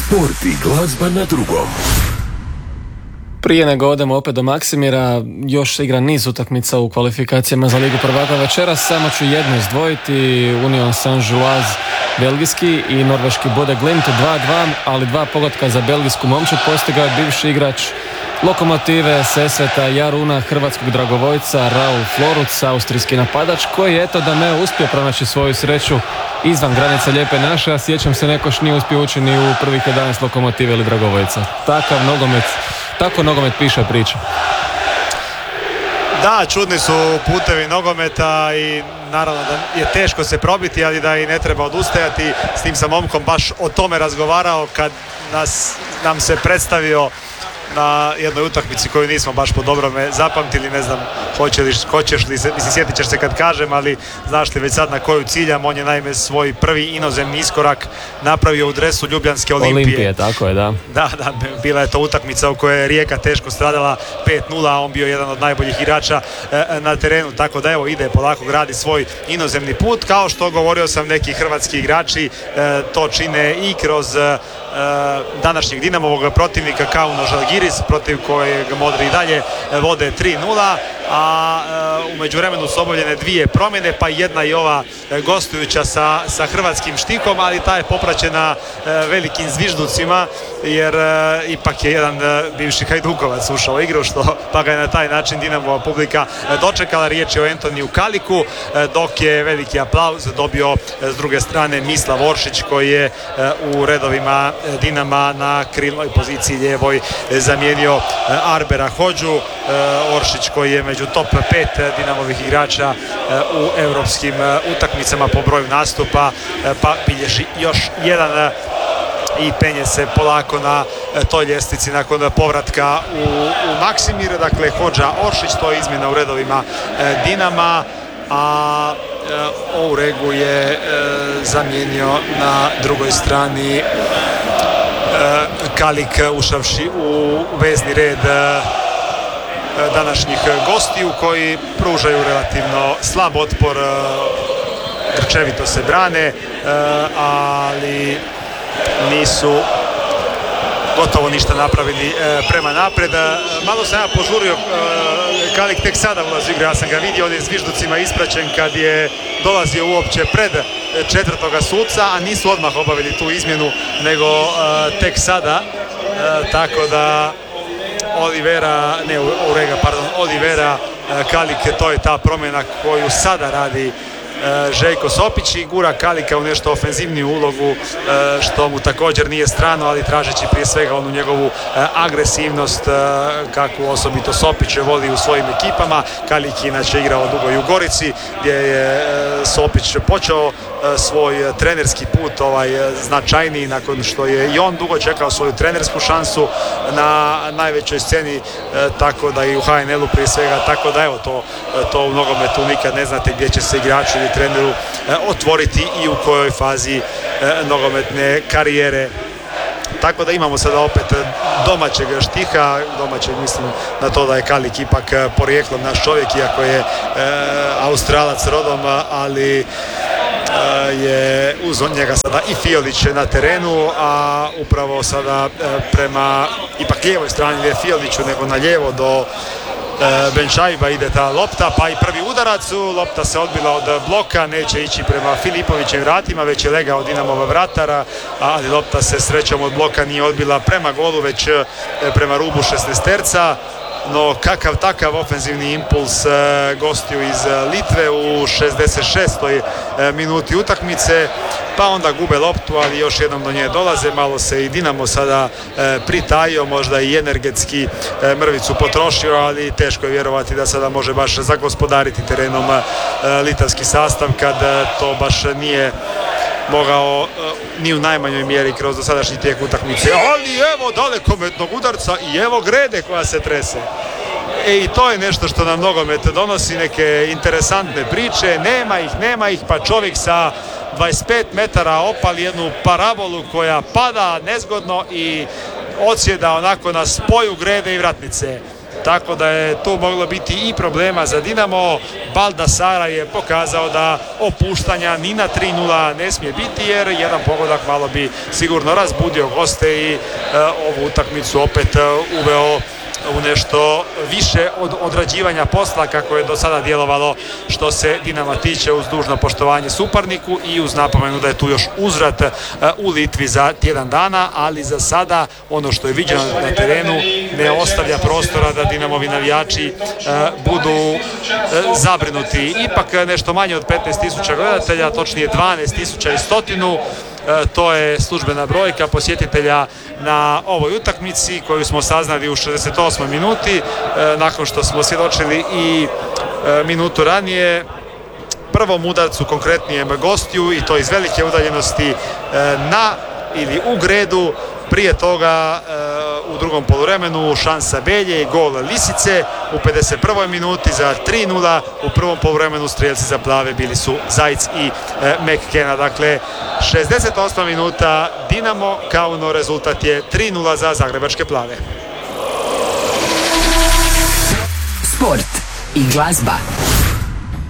Sport i glazba na drugom. Prije nego odemo opet do Maksimira, još se igra niz utakmica u kvalifikacijama za Ligu prvaka večeras. Samo ću jednu izdvojiti, Union Saint-Gilloise belgijski i norveški Bode Glimt 2-2, ali 2 pogotka za belgijsku momčad postigao je bivši igrač Lokomotive Sesveta Jaruna, hrvatskog dragovoljca Raul Floruc, austrijski napadač, koji je eto da me uspio pronaći svoju sreću izvan granica Lijepe naše, a sjećam se nekoš nije uspio ući ni u prvih 11 Lokomotive ili dragovoljca. Tako nogomet piše priča. Da, čudni su putevi nogometa i naravno da je teško se probiti, ali da i ne treba odustajati. S tim sam momkom baš o tome razgovarao kad nam se predstavio na jednoj utakmici koju nismo baš po dobrome zapamtili. Ne znam hoćeš li se, mislim sjetit ćeš se kad kažem, ali znaš li već sad na koju ciljam. On je naime svoj prvi inozemni iskorak napravio u dresu Ljubljanske Olimpije. Tako je, da. Da, bila je to utakmica u kojoj je Rijeka teško stradala 5-0, a on bio jedan od najboljih igrača na terenu, tako da evo ide polako, gradi svoj inozemni put. Kao što govorio sam, neki hrvatski igrači to čine i kroz današnjeg Dinamovog protivnika Kauno Žalgiris, protiv kojeg Modri i dalje vode 3-0, a u međuvremenu su obavljene 2 promjene, pa jedna i ova gostujuća sa hrvatskim štikom, ali ta je popraćena velikim zvižducima, jer ipak je jedan bivši Hajdukovac ušao u igru, pa ga je na taj način Dinamova publika dočekala. Riječ je o Antoniju Kaliku, dok je veliki aplauz dobio s druge strane Mislav Oršić, koji je u redovima Dinama na krilnoj poziciji lijevoj zamijenio Arbera Hodžu. Oršić koji je među top 5 Dinamovih igrača u europskim utakmicama po broju nastupa, pa bilježi još jedan i penje se polako na toj ljestvici nakon povratka u Maksimir. Dakle, Hodža Oršić, to je izmjena u redovima Dinama, a Ouregu je zamijenio na drugoj strani Kalik, ušavši u vezni red današnjih gostiju, koji pružaju relativno slab otpor, grčevito se brane, ali nisu gotovo ništa napravili prema napred. Malo sam ja požurio, Kalik tek sada ulazi u igru, ja sam ga vidio, on je zvižducima ispraćen kad je dolazio uopće pred četvrtoga suca, a nisu odmah obavili tu izmjenu, nego tek sada, tako da Olivera Kalik, to je ta promjena koju sada radi Željko Sopić i gura Kalika u nešto ofenzivniju ulogu, što mu također nije strano, ali tražeći prije svega onu njegovu agresivnost kakvu osobito Sopić voli u svojim ekipama. Kalik inače igrao dugo i u Gorici, gdje je Sopić počeo svoj trenerski put značajniji, nakon što je i on dugo čekao svoju trenersku šansu na najvećoj sceni, tako da i u HNL-u prije svega, tako da evo to u nogometu nikad ne znate gdje će se igraču ili treneru otvoriti i u kojoj fazi nogometne karijere. Tako da imamo sada opet domaćeg štiha, domaćeg mislim na to da je Kalik ipak porijeklom naš čovjek, iako je Australac rodom, ali je uz njega sada i Fiolić na terenu, a upravo sada prema ipak lijevoj strani, ne Fioliću nego na lijevo do Benšajba ide ta lopta, pa i prvi udarac, lopta se odbila od bloka, neće ići prema Filipovićevim vratima, već je legao Dinamova vratara, ali lopta se srećom od bloka nije odbila prema golu, već prema rubu 16-terca. No kakav takav ofenzivni impuls gostiju iz Litve u 66. minuti utakmice, pa onda gube loptu, ali još jednom do nje dolaze. Malo se i Dinamo sada pritajio, možda i energetski mrvicu potrošio, ali teško je vjerovati da sada može baš zagospodariti terenom litavski sastav, kad to baš nije mogao ni u najmanjoj mjeri kroz dosadašnji tijek utakmice. Ali evo dalekometnog udarca i evo grede koja se trese. I to je nešto što nam nogomet donosi, neke interesantne priče. Nema ih, pa čovjek sa 25 metara opali jednu parabolu koja pada nezgodno i odsjeda onako na spoju grede i vratnice. tako da je tu moglo biti i problema za Dinamo. Baldasara je pokazao da opuštanja ni na 3:0 ne smije biti, jer jedan pogodak malo bi sigurno razbudio goste i ovu utakmicu opet uveo u nešto više od odrađivanja posla kako je do sada djelovalo što se Dinama tiče, uz dužno poštovanje suparniku i uz napomenu da je tu još uzvrat u Litvi za tjedan dana, ali za sada ono što je viđeno na terenu ne ostavlja prostora da Dinamovi navijači budu zabrinuti. Ipak nešto manje od 15.000 gledatelja, točnije 12.100. To je službena brojka posjetitelja na ovoj utakmici koju smo saznali u 68. minuti, nakon što smo svjedočili i minutu ranije prvom udarcu, konkretnijem gostiju, i to iz velike udaljenosti na ili u Gredu. Prije toga u drugom poluvremenu šansa Belje i gol Lisice u 51. minuti za 3:0. U prvom poluvremenu strijelci za plave bili su Zajc i McKenna. Dakle, 68. minuta, Dinamo Kauno, rezultat je 3:0 za zagrebačke plave. Sport i glazba.